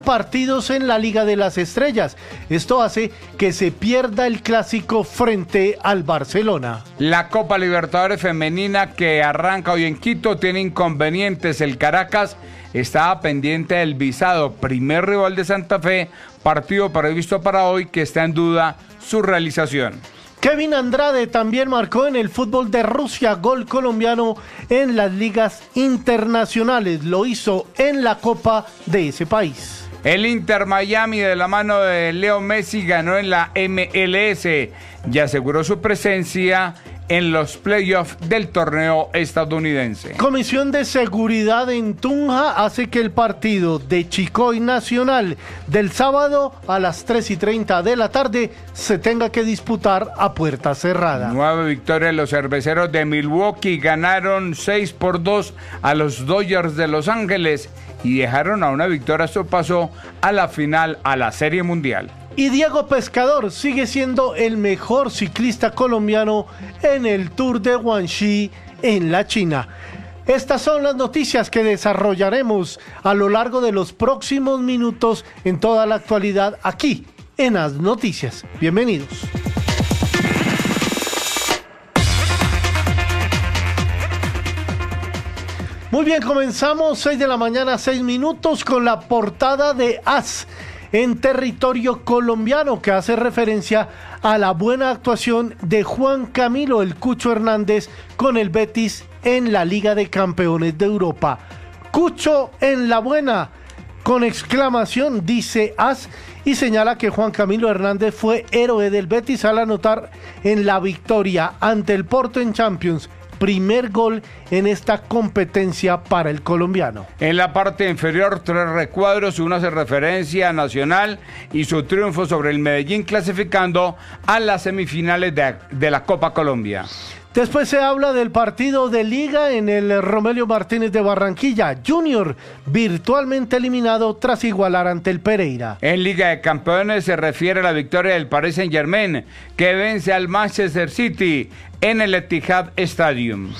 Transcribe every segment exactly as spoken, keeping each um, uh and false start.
partidos en la Liga de las Estrellas. Esto hace que se pierda el clásico frente al Barcelona. La Copa Libertadores Femenina, que arranca hoy en Quito, tiene inconvenientes. El Caracas estaba pendiente del visado, primer rival de Santa Fe, partido previsto para hoy que está en duda su realización. Kevin Andrade también marcó en el fútbol de Rusia, gol colombiano en las ligas internacionales. Lo hizo en la Copa de ese país. El Inter Miami, de la mano de Leo Messi, ganó en la M L S y aseguró su presencia en los playoffs del torneo estadounidense. Comisión de Seguridad en Tunja hace que el partido de Chicoy Nacional del sábado a las tres y treinta de la tarde se tenga que disputar a puerta cerrada. Nueva victoria de los cerveceros de Milwaukee, ganaron seis por dos a los Dodgers de Los Ángeles y dejaron a una victoria. Esto pasó a la final, a la Serie Mundial. Y Diego Pescador sigue siendo el mejor ciclista colombiano en el Tour de Guangxi en la China. Estas son las noticias que desarrollaremos a lo largo de los próximos minutos en toda la actualidad aquí en As Noticias. Bienvenidos. Muy bien, comenzamos seis de la mañana, seis minutos con la portada de As en territorio colombiano, que hace referencia a la buena actuación de Juan Camilo El Cucho Hernández con el Betis en la Liga de Campeones de Europa. Cucho en la buena, con exclamación, dice As, y señala que Juan Camilo Hernández fue héroe del Betis al anotar en la victoria ante el Porto en Champions. Primer gol en esta competencia para el colombiano. En la parte inferior, tres recuadros, uno hace referencia a Nacional y su triunfo sobre el Medellín, clasificando a las semifinales de, de la Copa Colombia. Después se habla del partido de Liga en el Romelio Martínez de Barranquilla. Junior virtualmente eliminado tras igualar ante el Pereira. En Liga de Campeones se refiere a la victoria del Paris Saint-Germain, que vence al Manchester City en el Etihad Stadium.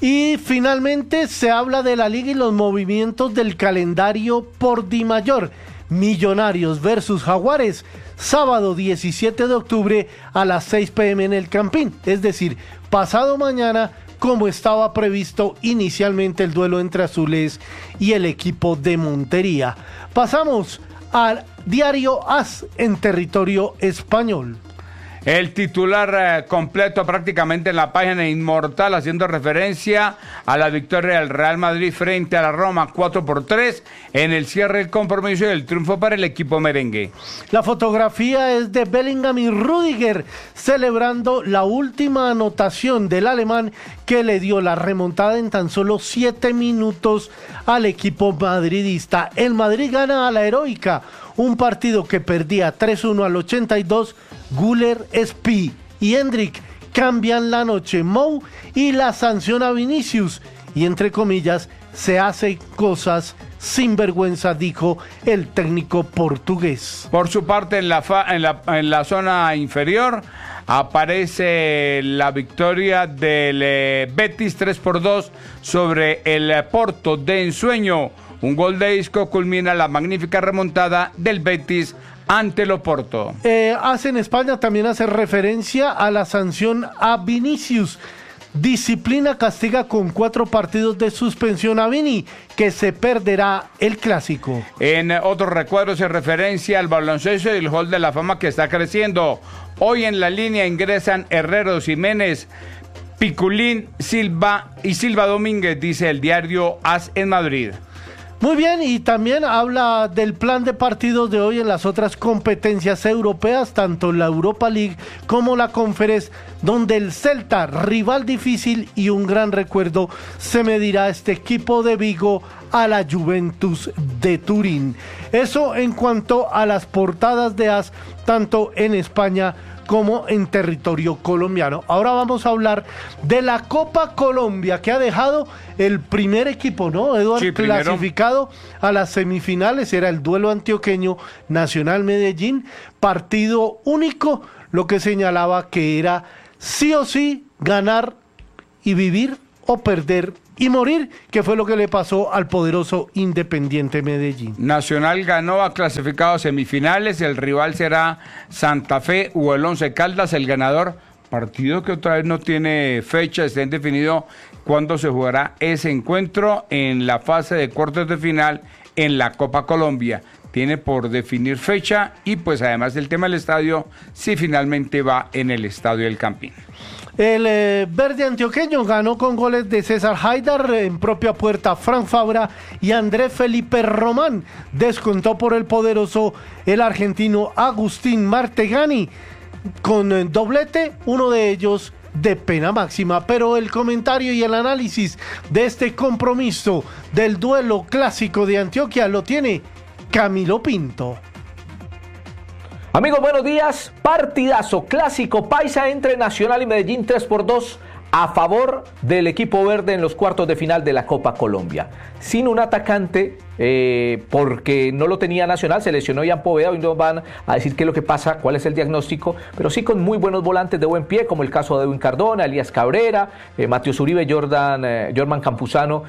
Y finalmente se habla de la Liga y los movimientos del calendario por Dimayor. Millonarios versus Jaguares, sábado diecisiete de octubre a las seis pe eme en el Campín, es decir, pasado mañana, como estaba previsto inicialmente el duelo entre azules y el equipo de Montería. Pasamos al diario As en territorio español. El titular eh, completo prácticamente en la página inmortal, haciendo referencia a la victoria del Real Madrid frente a la Roma cuatro por tres en el cierre del compromiso y el triunfo para el equipo merengue. La fotografía es de Bellingham y Rüdiger celebrando la última anotación del alemán que le dio la remontada en tan solo siete minutos al equipo madridista. El Madrid gana a la heroica, un partido que perdía tres uno al ochenta y dos. Güler, Spi y Hendrik cambian la noche. Mou y la sanción a Vinicius. Y entre comillas, se hace cosas sin vergüenza, dijo el técnico portugués. Por su parte, en la, fa, en la, en la zona inferior aparece la victoria del eh, Betis tres por dos sobre el eh, Porto de ensueño. Un gol de Isco culmina la magnífica remontada del Betis ante el Oporto. Eh, hace en España también hace referencia a la sanción a Vinicius. Disciplina castiga con cuatro partidos de suspensión a Vini, que se perderá el clásico. En otros recuadros se referencia al baloncesto y el Hall de la Fama que está creciendo. Hoy en la línea ingresan Herrero, Jiménez, Piculín, Silva y Silva Domínguez, dice el diario As en Madrid. Muy bien, y también habla del plan de partidos de hoy en las otras competencias europeas, tanto la Europa League como la Conference, donde el Celta, rival difícil y un gran recuerdo, se medirá este equipo de Vigo a la Juventus de Turín. Eso en cuanto a las portadas de As, tanto en España como en territorio colombiano. Ahora vamos a hablar de la Copa Colombia, que ha dejado el primer equipo, ¿no, Eduardo? Sí, clasificado a las semifinales. Era el duelo antioqueño Nacional Medellín, partido único, lo que señalaba que era sí o sí ganar y vivir o perder y morir, que fue lo que le pasó al poderoso Independiente Medellín. Nacional ganó, ha clasificado a semifinales, el rival será Santa Fe o el Once Caldas, el ganador, partido que otra vez no tiene fecha, está indefinido cuándo se jugará ese encuentro en la fase de cuartos de final en la Copa Colombia. Tiene por definir fecha y pues además del tema del estadio, si finalmente va en el Estadio del Campín. El eh, verde antioqueño ganó con goles de César Haidar, en propia puerta Frank Fabra y Andrés Felipe Román. Descontó por el poderoso el argentino Agustín Martegani con eh, doblete, uno de ellos de pena máxima. Pero el comentario y el análisis de este compromiso del duelo clásico de Antioquia lo tiene Camilo Pinto. Amigos, buenos días. Partidazo clásico paisa entre Nacional y Medellín, tres por dos a favor del equipo verde en los cuartos de final de la Copa Colombia. Sin un atacante, eh, porque no lo tenía Nacional, se lesionó Ian Poveda, hoy nos van a decir qué es lo que pasa, cuál es el diagnóstico, pero sí con muy buenos volantes de buen pie, como el caso de Edwin Cardona, Elías Cabrera, eh, Matías Uribe, Jordan, eh, Jorman Campuzano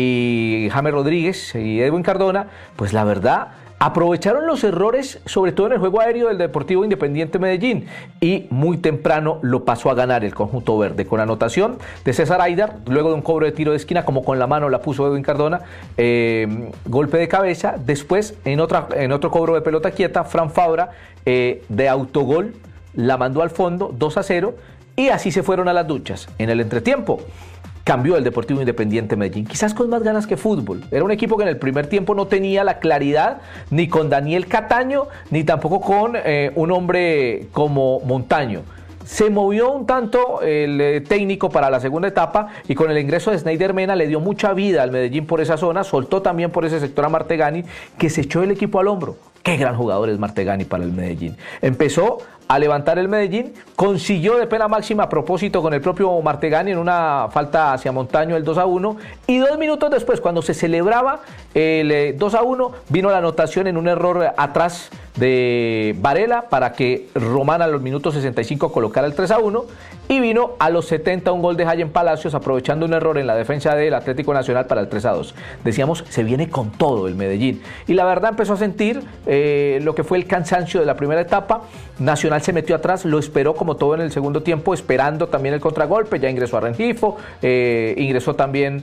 y James Rodríguez y Edwin Cardona. Pues la verdad, aprovecharon los errores, sobre todo en el juego aéreo del Deportivo Independiente Medellín, y muy temprano lo pasó a ganar el conjunto verde, con anotación de César Haidar, luego de un cobro de tiro de esquina, como con la mano la puso Edwin Cardona, eh, golpe de cabeza, después en, otra, en otro cobro de pelota quieta, Fran Fabra, eh, de autogol, la mandó al fondo, dos a cero, y así se fueron a las duchas. En el entretiempo cambió el Deportivo Independiente Medellín, quizás con más ganas que fútbol. Era un equipo que en el primer tiempo no tenía la claridad ni con Daniel Cataño, ni tampoco con eh, un hombre como Montaño. Se movió un tanto el eh, técnico para la segunda etapa y con el ingreso de Sneider Mena le dio mucha vida al Medellín por esa zona, soltó también por ese sector a Martegani, que se echó el equipo al hombro. Qué gran jugador es Martegani para el Medellín. Empezó a levantar el Medellín, consiguió de pena máxima a propósito con el propio Martegani en una falta hacia Montaño el dos a uno, y dos minutos después, cuando se celebraba el eh, dos a uno, vino la anotación en un error atrás de Varela para que Román a los minutos sesenta y cinco colocara el tres a uno, y vino a los setenta un gol de Jayen Palacios aprovechando un error en la defensa del Atlético Nacional para el tres a dos. Decíamos, se viene con todo el Medellín, y la verdad empezó a sentir eh, lo que fue el cansancio de la primera etapa. Nacional se metió atrás, lo esperó como todo en el segundo tiempo, esperando también el contragolpe, ya ingresó a Rengifo, eh, ingresó también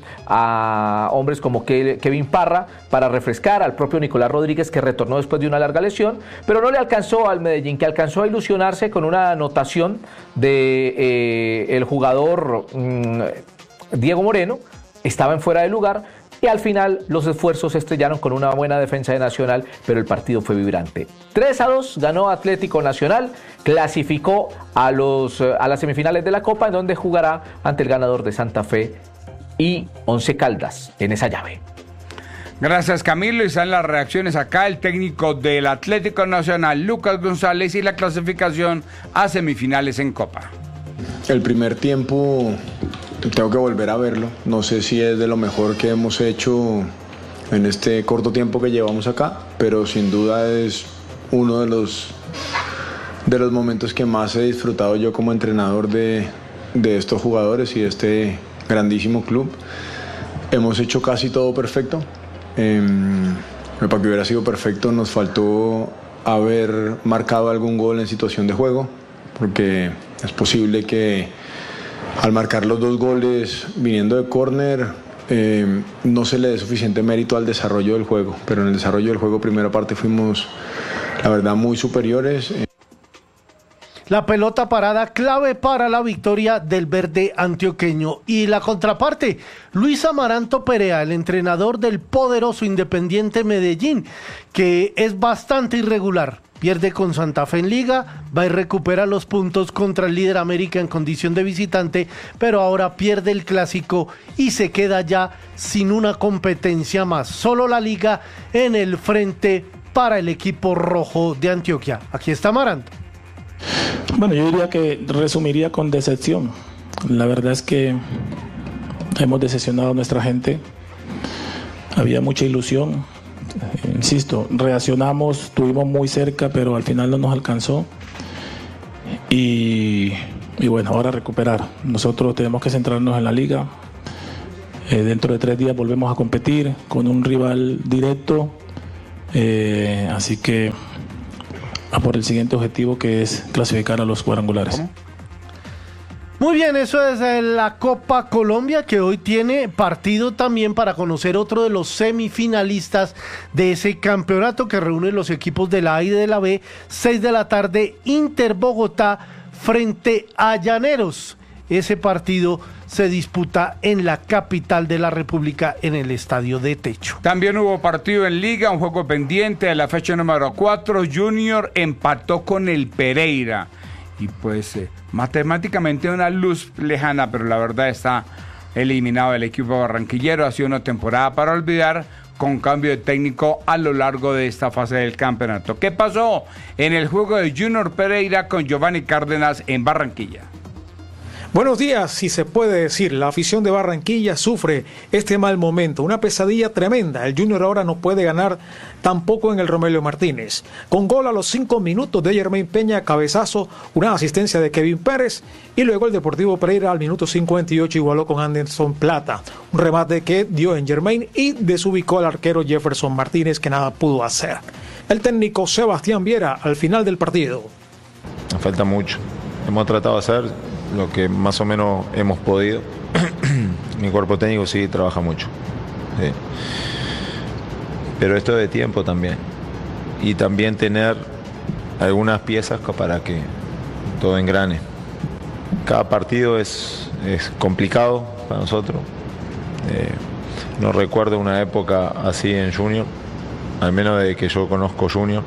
a hombres como Kevin Parra para refrescar, al propio Nicolás Rodríguez, que retornó después de una larga lesión, pero no le alcanzó al Medellín, que alcanzó a ilusionarse con una anotación de eh, el jugador mmm, Diego Moreno. Estaba en fuera de lugar, y al final los esfuerzos se estrellaron con una buena defensa de Nacional, pero el partido fue vibrante. tres a dos ganó Atlético Nacional, clasificó a, los, a las semifinales de la Copa, en donde jugará ante el ganador de Santa Fe y Once Caldas en esa llave. Gracias, Camilo. Y están las reacciones acá, el técnico del Atlético Nacional, Lucas González, y la clasificación a semifinales en Copa. El primer tiempo tengo que volver a verlo, no sé si es de lo mejor que hemos hecho en este corto tiempo que llevamos acá, pero sin duda es uno de los, de los momentos que más he disfrutado yo como entrenador de, de estos jugadores y de este grandísimo club. Hemos hecho casi todo perfecto, eh, para que hubiera sido perfecto nos faltó haber marcado algún gol en situación de juego, porque es posible que al marcar los dos goles viniendo de córner eh, no se le dé suficiente mérito al desarrollo del juego, pero en el desarrollo del juego primera parte fuimos la verdad muy superiores. La pelota parada clave para la victoria del verde antioqueño. Y la contraparte, Luis Amaranto Perea, el entrenador del poderoso Independiente Medellín, que es bastante irregular. Pierde con Santa Fe en Liga, va y recupera los puntos contra el líder América en condición de visitante, pero ahora pierde el clásico y se queda ya sin una competencia más. Solo la Liga en el frente para el equipo rojo de Antioquia. Aquí está Amaranto. Bueno, yo diría que resumiría con decepción. La verdad es que hemos decepcionado a nuestra gente. Había mucha ilusión. Insisto, reaccionamos, estuvimos muy cerca, pero al final no nos alcanzó. Y, y bueno, ahora recuperar. Nosotros tenemos que centrarnos en la liga. Eh, dentro de tres días volvemos a competir con un rival directo, eh, así que a por el siguiente objetivo, que es clasificar a los cuadrangulares. ¿Cómo? Muy bien, eso es la Copa Colombia, que hoy tiene partido también para conocer otro de los semifinalistas de ese campeonato que reúne los equipos de la A y de la B. seis de la tarde, Inter Bogotá frente a Llaneros. Ese partido se disputa en la capital de la República, en el Estadio de Techo. También hubo partido en Liga, un juego pendiente de la fecha número cuatro. Junior empató con el Pereira. Y pues eh, matemáticamente una luz lejana, pero la verdad está eliminado el equipo barranquillero. Ha sido una temporada para olvidar, con cambio de técnico a lo largo de esta fase del campeonato. ¿Qué pasó en el juego de Junior Pereira con Giovanni Cárdenas en Barranquilla? Buenos días, si se puede decir, la afición de Barranquilla sufre este mal momento, una pesadilla tremenda. El Junior ahora no puede ganar tampoco en el Romelio Martínez. Con gol a los cinco minutos de Jermaine Peña, cabezazo, una asistencia de Kevin Pérez, y luego el Deportivo Pereira al minuto cincuenta y ocho igualó con Anderson Plata. Un remate que dio en Jermaine y desubicó al arquero Jefferson Martínez, que nada pudo hacer. El técnico Sebastián Viera al final del partido. Nos falta mucho. Hemos tratado de hacer lo que más o menos hemos podido. Mi cuerpo técnico sí trabaja mucho, sí. Pero esto es de tiempo también, y también tener algunas piezas para que todo engrane. Cada partido es, es complicado para nosotros. Eh, no recuerdo una época así en Junior, al menos de que yo conozco Junior.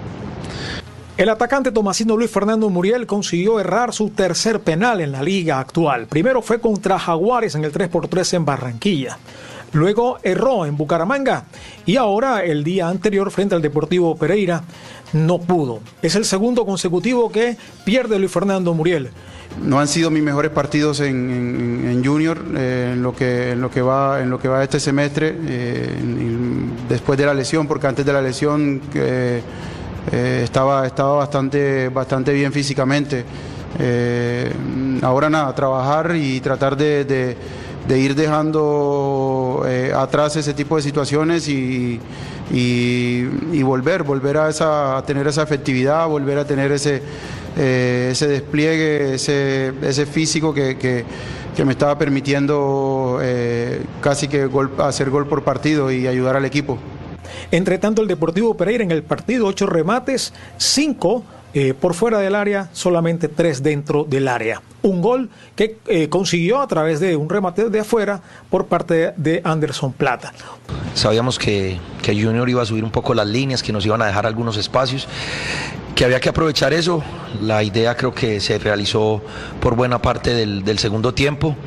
El atacante tomasino Luis Fernando Muriel consiguió errar su tercer penal en la liga actual. Primero fue contra Jaguares en el tres por tres en Barranquilla. Luego erró en Bucaramanga y ahora el día anterior frente al Deportivo Pereira no pudo. Es el segundo consecutivo que pierde Luis Fernando Muriel. No han sido mis mejores partidos en, en, en Junior, eh, en, lo que, en, lo que va, en lo que va este semestre, eh, después de la lesión, porque antes de la lesión... Eh, Eh, estaba, estaba bastante, bastante bien físicamente. Eh, ahora nada, trabajar y tratar de, de, de ir dejando eh, atrás ese tipo de situaciones y, y, y volver, volver a, esa, a tener esa efectividad, volver a tener ese, eh, ese despliegue, ese, ese físico que, que, que me estaba permitiendo eh, casi que gol, hacer gol por partido y ayudar al equipo. Entre tanto, el Deportivo Pereira en el partido, ocho remates, cinco eh, por fuera del área, solamente tres dentro del área. Un gol que eh, consiguió a través de un remate de afuera por parte de Anderson Plata. Sabíamos que, que Junior iba a subir un poco las líneas, que nos iban a dejar algunos espacios, que había que aprovechar eso. La idea creo que se realizó por buena parte del, del segundo tiempo,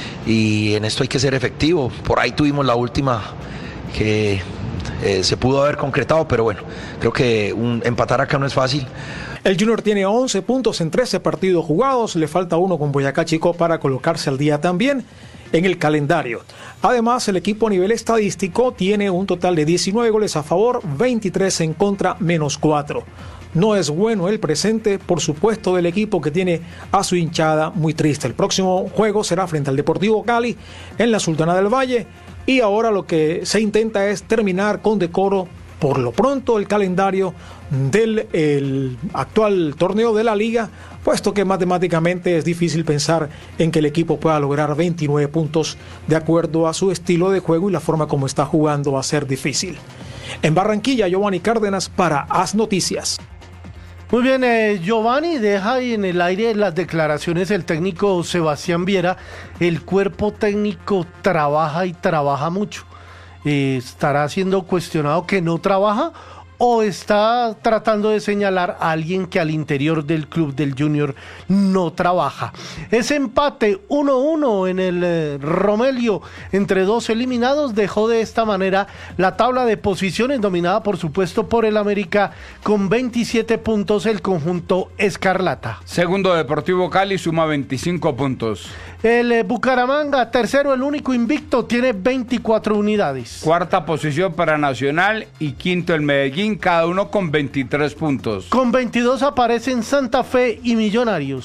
y en esto hay que ser efectivo. Por ahí tuvimos la última que... Eh, se pudo haber concretado, pero bueno, creo que un, empatar acá no es fácil. El Junior tiene once puntos en trece partidos jugados, le falta uno con Boyacá Chico para colocarse al día también en el calendario. Además, el equipo a nivel estadístico tiene un total de diecinueve goles a favor, veintitrés en contra, menos cuatro. No es bueno el presente, por supuesto, del equipo, que tiene a su hinchada muy triste. El próximo juego será frente al Deportivo Cali en la Sultana del Valle. Y ahora lo que se intenta es terminar con decoro, por lo pronto, el calendario del el actual torneo de la liga, puesto que matemáticamente es difícil pensar en que el equipo pueda lograr veintinueve puntos de acuerdo a su estilo de juego, y la forma como está jugando va a ser difícil. En Barranquilla, Giovanni Cárdenas para As Noticias. Muy bien, eh, Giovanni, deja ahí en el aire las declaraciones del técnico Sebastián Viera. El cuerpo técnico trabaja y trabaja mucho. Eh, ¿Estará siendo cuestionado que no trabaja, o está tratando de señalar a alguien que al interior del club del Junior no trabaja? Ese empate uno uno en el eh, Romelio entre dos eliminados dejó de esta manera la tabla de posiciones, dominada por supuesto por el América con veintisiete puntos, el conjunto escarlata. Segundo, Deportivo Cali suma veinticinco puntos. El eh, Bucaramanga, tercero, el único invicto, tiene veinticuatro unidades. Cuarta posición para Nacional y quinto el Medellín, cada uno con veintitrés puntos. Con veintidós aparecen Santa Fe y Millonarios.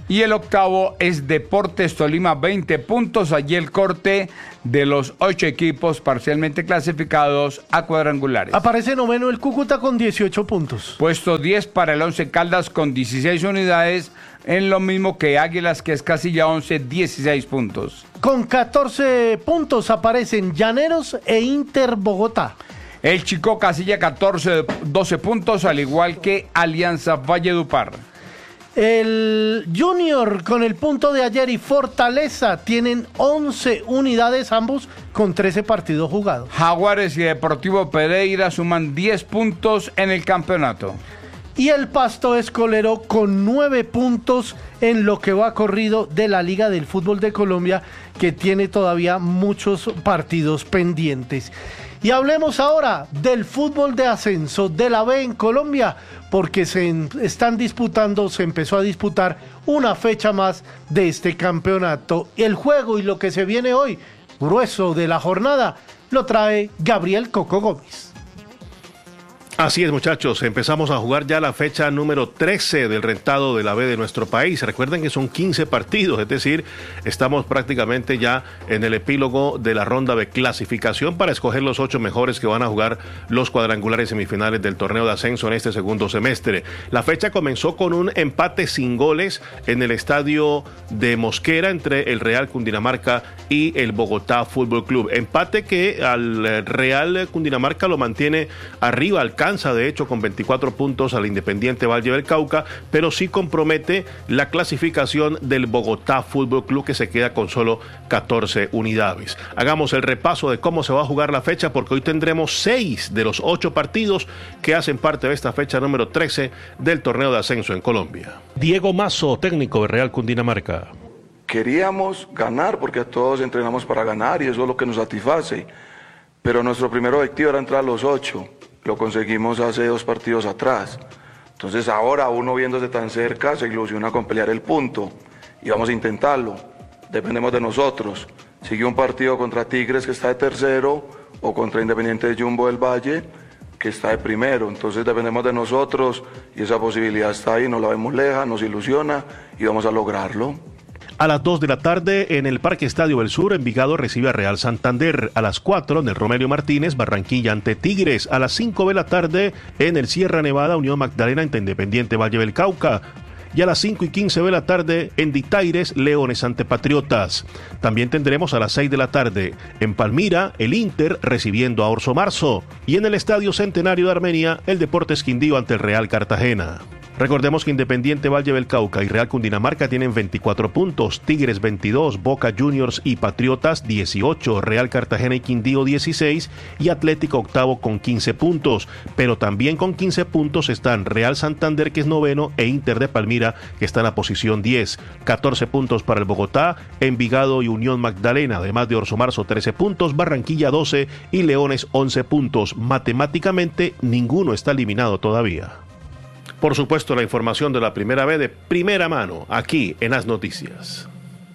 Y el octavo es Deportes Tolima, veinte puntos. Allí el corte de los ocho equipos parcialmente clasificados a cuadrangulares. Aparece noveno el Cúcuta con dieciocho puntos. Puesto diez para el Once Caldas con dieciséis unidades, en lo mismo que Águilas, que es Casilla once, dieciséis puntos. Con catorce puntos aparecen Llaneros e Inter Bogotá. El Chico Casilla catorce, doce puntos, al igual que Alianza Valledupar. El Junior con el punto de ayer y Fortaleza tienen once unidades, ambos con trece partidos jugados. Jaguares y Deportivo Pereira suman diez puntos en el campeonato. Y el Pasto Escolero con nueve puntos en lo que va corrido de la Liga del Fútbol de Colombia, que tiene todavía muchos partidos pendientes. Y hablemos ahora del fútbol de ascenso de la B en Colombia, porque se en, están disputando, se empezó a disputar una fecha más de este campeonato. El juego y lo que se viene hoy, grueso de la jornada, lo trae Gabriel Coco Gómez. Así es, muchachos, empezamos a jugar ya la fecha número trece del rentado de la B de nuestro país. Recuerden que son quince partidos, es decir, estamos prácticamente ya en el epílogo de la ronda de clasificación para escoger los ocho mejores que van a jugar los cuadrangulares semifinales del torneo de ascenso en este segundo semestre. La fecha comenzó con un empate sin goles en el estadio de Mosquera entre el Real Cundinamarca y el Bogotá Fútbol Club. Empate que al Real Cundinamarca lo mantiene arriba, alcanza de hecho con veinticuatro puntos al Independiente Valle del Cauca, pero sí compromete la clasificación del Bogotá Fútbol Club, que se queda con solo catorce unidades. Hagamos el repaso de cómo se va a jugar la fecha, porque hoy tendremos seis de los ocho partidos que hacen parte de esta fecha número trece del torneo de ascenso en Colombia. Diego Mazo, técnico de Real Cundinamarca. Queríamos ganar porque todos entrenamos para ganar y eso es lo que nos satisface, pero nuestro primer objetivo era entrar a los ocho. Lo conseguimos hace dos partidos atrás. Entonces ahora uno viéndose tan cerca se ilusiona con pelear el punto y vamos a intentarlo. Dependemos de nosotros. Sigue un partido contra Tigres, que está de tercero, o contra Independiente de Jumbo del Valle, que está de primero. Entonces dependemos de nosotros y esa posibilidad está ahí, no la vemos leja, nos ilusiona y vamos a lograrlo. A las dos de la tarde en el Parque Estadio del Sur, Envigado recibe a Real Santander. A las cuatro en el Romelio Martínez, Barranquilla ante Tigres. A las cinco de la tarde en el Sierra Nevada, Unión Magdalena ante Independiente Valle del Cauca. Y a las cinco y quince de la tarde en Ditaires, Leones ante Patriotas. También tendremos a las seis de la tarde en Palmira, el Inter recibiendo a Orso Marzo. Y en el Estadio Centenario de Armenia, el Deportes Quindío ante el Real Cartagena. Recordemos que Independiente Valle del Cauca y Real Cundinamarca tienen veinticuatro puntos, Tigres veintidós, Boca Juniors y Patriotas dieciocho, Real Cartagena y Quindío dieciséis y Atlético octavo con quince puntos. Pero también con quince puntos están Real Santander, que es noveno, e Inter de Palmira, que está en la posición diez. catorce puntos para el Bogotá, Envigado y Unión Magdalena, además de Orso Marzo trece puntos, Barranquilla doce y Leones once puntos. Matemáticamente ninguno está eliminado todavía. Por supuesto, la información de la primera B de primera mano, aquí en As Noticias.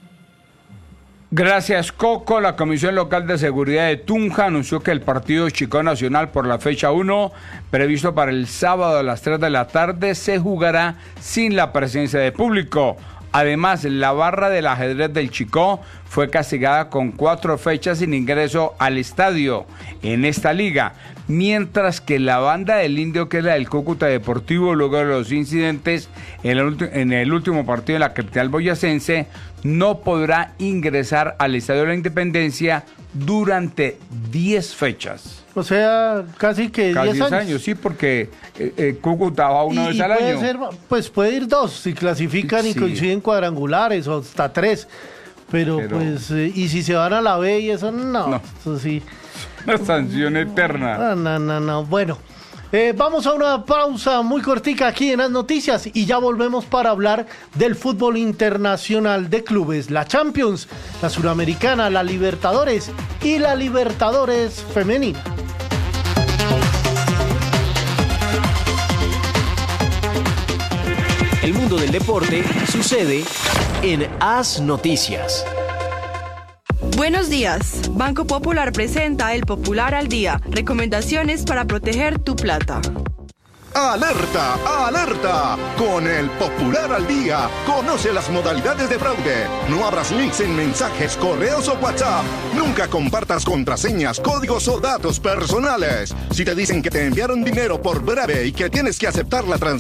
Gracias, Coco. La Comisión Local de Seguridad de Tunja anunció que el partido Chicó Nacional por la fecha uno, previsto para el sábado a las tres de la tarde, se jugará sin la presencia de público. Además, la barra del ajedrez del Chicó fue castigada con cuatro fechas sin ingreso al estadio en esta liga, mientras que la banda del Indio, que es la del Cúcuta Deportivo, luego de los incidentes en el, en el último partido en la capital boyacense, no podrá ingresar al Estadio de la Independencia durante diez fechas. O sea, casi que Casi diez años. años, sí, porque eh, eh, Cúcuta va una y, vez y al puede año. ser, pues puede ir dos, si clasifican Sí. y coinciden cuadrangulares, o hasta tres. Pero, Pero- pues, eh, y si se van a la B y eso, no, No. eso sí. Una sanción eterna. No, no, no, no. Bueno, eh, vamos a una pausa muy cortica aquí en las noticias y ya volvemos para hablar del fútbol internacional de clubes, la Champions, la Suramericana, la Libertadores y la Libertadores femenina. El mundo del deporte sucede en As Noticias. Buenos días. Banco Popular presenta El Popular al Día. Recomendaciones para proteger tu plata. ¡Alerta! ¡Alerta! Con el Popular al Día, conoce las modalidades de fraude. No abras links en mensajes, correos o WhatsApp. Nunca compartas contraseñas, códigos o datos personales. Si te dicen que te enviaron dinero por breve y que tienes que aceptar la transacción,